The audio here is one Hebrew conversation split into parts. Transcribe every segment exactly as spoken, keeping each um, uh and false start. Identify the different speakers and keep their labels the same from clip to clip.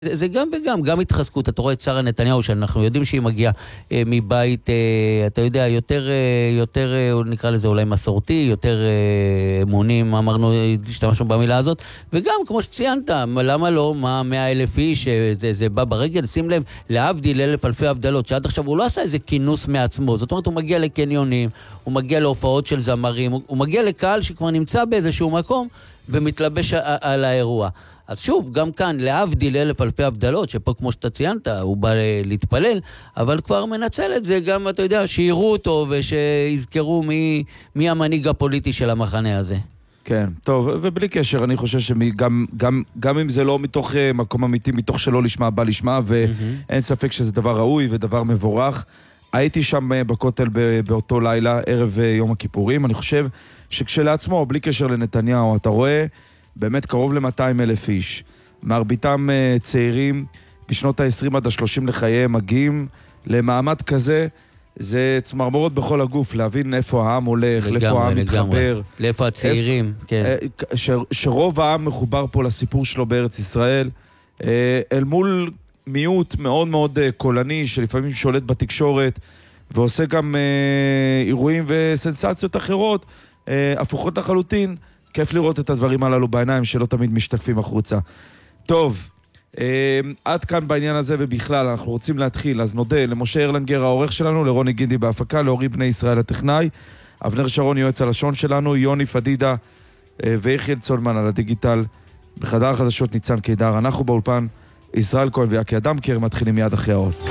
Speaker 1: זה, זה גם וגם, גם התחזקות. אתה רואה את שרה נתניהו, שאנחנו יודעים שהיא מגיעה אה, מבית, אה, אתה יודע, יותר, אה, יותר, אה, נקרא לזה אולי מסורתי, יותר אה, אמונים, אמרנו, השתמשנו במילה הזאת, וגם, כמו שציינת, למה לא, מה מאה אלף איש, זה, זה בא ברגל, שים לב, להבדיל אלף אלפי הבדלות, שעד עכשיו הוא לא עשה איזה כינוס מעצמו, זאת אומרת, הוא מגיע לקניונים, הוא מגיע להופעות של זמרים, הוא, הוא מגיע לקהל שכבר נמצא באיזשהו מקום, ומתלבש על האירוע. אז שוב, גם כאן, להבדיל אלף אלפי הבדלות, שפה כמו שאתה ציינת, הוא בא להתפלל, אבל כבר מנצל את זה גם, אתה יודע, שיראו אותו ושיזכרו מי, מי המנהיג הפוליטי של המחנה הזה.
Speaker 2: כן, טוב, ובלי קשר, אני חושב שגם גם, גם אם זה לא מתוך מקום אמיתי, מתוך שלא לשמה, בא לשמה, ואין ספק שזה דבר ראוי ודבר מבורך. הייתי שם בכותל באותו לילה, ערב יום הכיפורים. אני חושב שכשלעצמו, בלי קשר לנתניהו, אתה רואה באמת קרוב ל-מאתיים אלף איש. מרביתם צעירים, בשנות ה-עשרים עד ה-שלושים לחייהם, מגיעים למעמד כזה. זה צמרמורות בכל הגוף, להבין איפה העם הולך, לגמרי, לאיפה העם מתחבר.
Speaker 1: לאיפה הצעירים, כן.
Speaker 2: ש, שרוב העם מחובר פה לסיפור שלו בארץ ישראל, אל מול מיעוט מאוד מאוד קולני, שלפעמים שולט בתקשורת, ועושה גם אירועים וסנסציות אחרות, הפוכות לחלוטין. כיף לראות את הדברים הללו בעיניים, שלא תמיד משתקפים החוצה. טוב, עד כאן בעניין הזה ובכלל, אנחנו רוצים להתחיל, אז נודה למשה ארלנגר העורך שלנו, לרוני גינדי בהפקה, לאורי בני ישראל הטכנאי, אבנר שרון יועץ הלשון שלנו, יוני פדידה ויחיאל צולמן על הדיגיטל, בחדר החדשות ניצן קידר, אנחנו באולפן, ישראל כהן ויקי אדמקר, מתחילים מיד אחרי האות.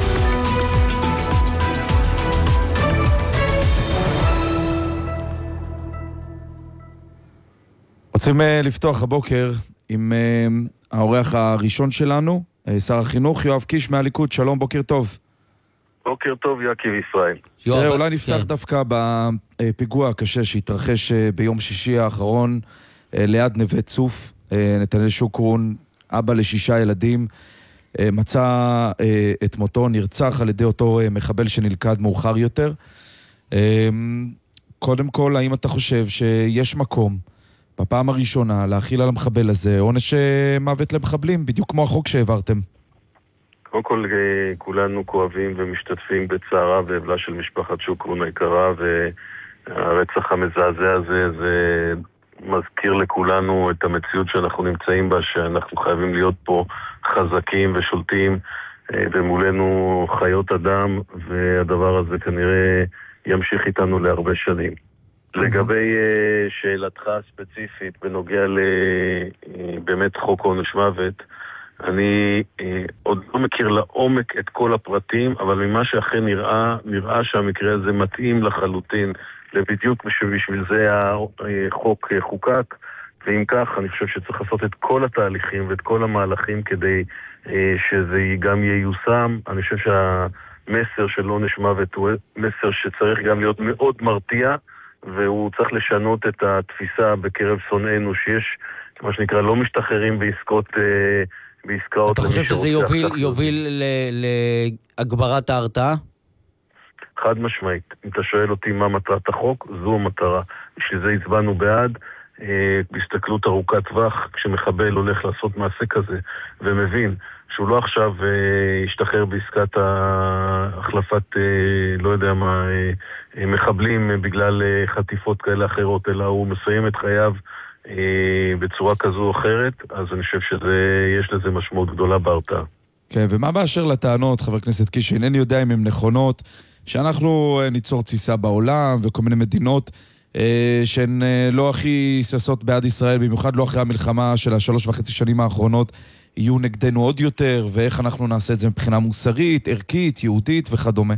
Speaker 2: רוצים לפתוח הבוקר עם האורח הראשון שלנו, שר החינוך יואב קיש מהליכוד. שלום, בוקר טוב.
Speaker 3: בוקר טוב, יקי וישראל.
Speaker 2: תראה, אולי נפתח דווקא בפיגוע הקשה שהתרחש ביום שישי האחרון ליד נווה צוף. נתנאל שוקרון, אבא לשישה ילדים, מצא את מותו, נרצח על ידי אותו מחבל שנלכד מאוחר יותר. קודם כל, האם אתה חושב שיש מקום בפעם הראשונה להכיל על המחבל הזה עונש מוות למחבלים, בדיוק כמו החוק שהעברתם?
Speaker 3: קודם כל, כולנו כואבים ומשתתפים בצערה ואבלה של משפחת שוקרון היקרה, והרצח המזעזע הזה, זה מזכיר לכולנו את המציאות שאנחנו נמצאים בה, שאנחנו חייבים להיות פה חזקים ושולטים, ומולנו חיות אדם, והדבר הזה כנראה ימשיך איתנו להרבה שנים. לגבי uh, שאלתך הספציפית בנוגע לבאמת uh, חוק עונש מוות, אני uh, עוד לא מכיר לעומק את כל הפרטים, אבל ממה שאכן נראה, נראה שהמקרה הזה מתאים לחלוטין, לבדיוק בשביל זה החוק uh, חוקק, ואם כך אני חושב שצריך לעשות את כל התהליכים ואת כל המהלכים כדי uh, שזה גם ייושם. אני חושב שהמסר של עונש מוות הוא מסר שצריך גם להיות מאוד מרתיע, והוא צריך לשנות את התפיסה בקרב שונאינו, שיש, מה שנקרא, לא משתחררים בעסקאות, בעסקאות.
Speaker 1: אתה חושב שזה יוביל, יוביל להגברת ההרתעה?
Speaker 3: חד משמעית. אם אתה שואל אותי מה מטרת החוק, זו המטרה. בשביל זה הצבענו בעד, בהסתכלות ארוכת טווח, כשמחבל הולך לעשות מעשה כזה, ומבין שהוא לא עכשיו ישתחרר בעסקת החלפת, לא יודע מה, מחבלים בגלל חטיפות כאלה אחרות, אלא הוא מסיים את חייו בצורה כזו או אחרת, אז אני חושב שיש לזה משמעות גדולה בהרתעה.
Speaker 2: כן, ומה באשר לטענות, חבר הכנסת קיש, אינני יודע אם הן נכונות, שאנחנו ניצור תסיסה בעולם וכל מיני מדינות שהן לא הכי ששות בעד ישראל, במיוחד לא אחרי המלחמה של השלוש וחצי שנים האחרונות, יהיו נגדנו עוד יותר, ואיך אנחנו נעשה את זה מבחינה מוסרית, ערכית, יהודית וכדומה.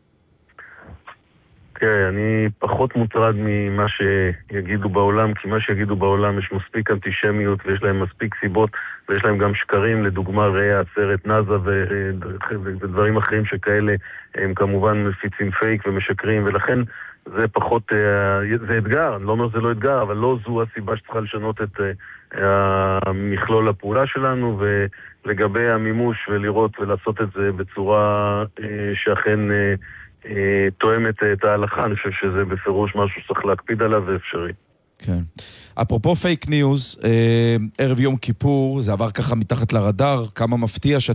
Speaker 3: כן, אני פחות מוטרד ממה שיגידו בעולם, כי מה שיגידו בעולם יש מספיק אנטישמיות, ויש להם מספיק סיבות, ויש להם גם שקרים, לדוגמה ראה הסרט נאזה ודברים אחרים שכאלה, הם כמובן מפיצים פייק ומשקרים, ולכן זה פחות, זה אתגר, אני לא אומר זה לא אתגר, אבל לא זו הסיבה שצריכה לשנות את המכלול הפעולה שלנו, ולגבי המימוש ולראות ולעשות את זה בצורה שאכן תואמת את ההלכה, אני חושב שזה בפירוש משהו שצריך להקפיד עליו ואפשרי.
Speaker 2: כן. אפרופו פייק ניוז, ערב יום כיפור, זה עבר ככה מתחת לרדאר, כמה מפתיע